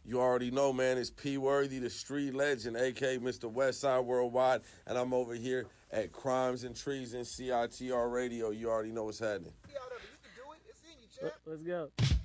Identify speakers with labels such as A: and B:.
A: You already know, man. It's P Worthy, the street legend, aka Mr. Westside Worldwide, and I'm over here at Crimes and Treason CITR Radio. You already know what's happening.
B: You can do it. It's in you, champ.
C: Let's go.